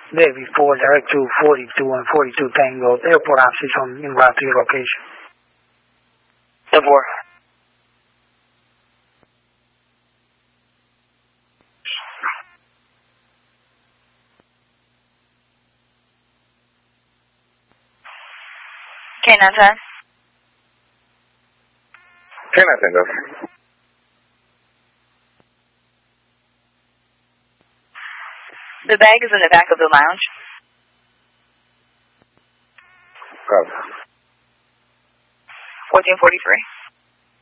Navy 4, direct to 42 and 42 Tango. Airport options on en route to your location. 10-4. K910. K910, go. The bag is in the back of the lounge. Go. 1443.